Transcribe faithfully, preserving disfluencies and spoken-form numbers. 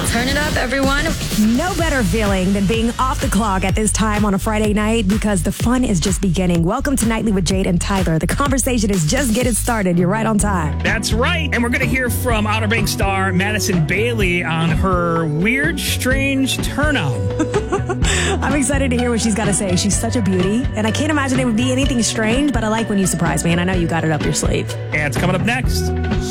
Turn it up, everyone. No better feeling than being off the clock at this time on a Friday night because the fun is just beginning. Welcome to Nightly with Jade and Tyler. The conversation is just getting started. You're right on time. That's right. And we're going to hear from Outer Banks star Madison Bailey on her weird, strange turn on. I'm excited to hear what she's got to say. She's such a beauty, and I can't imagine it would be anything strange, but I like when you surprise me, and I know you got it up your sleeve. And it's coming up next.